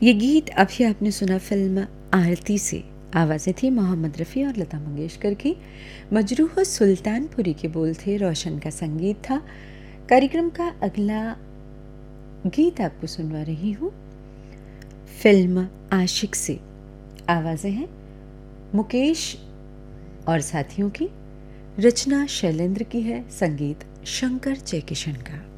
ये गीत अभी आपने सुना फिल्म आरती से। आवाज़ें थी मोहम्मद रफ़ी और लता मंगेशकर की। मजरूह सुल्तानपुरी के बोल थे, रोशन का संगीत था। कार्यक्रम का अगला गीत आपको सुनवा रही हूँ फिल्म आशिक से। आवाज़ें हैं मुकेश और साथियों की, रचना शैलेंद्र की है, संगीत शंकर जयकिशन का।